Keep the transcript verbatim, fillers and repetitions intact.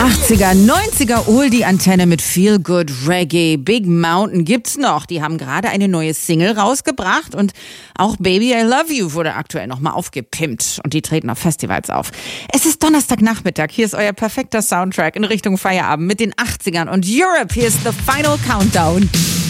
achtziger, neunziger Oldie-Antenne mit Feel Good Reggae. Big Mountain gibt's noch. Die haben gerade eine neue Single rausgebracht und auch Baby I Love You wurde aktuell nochmal aufgepimpt und die treten auf Festivals auf. Es ist Donnerstagnachmittag. Hier ist euer perfekter Soundtrack in Richtung Feierabend mit den achtzigern und Europe. Hier ist The Final Countdown.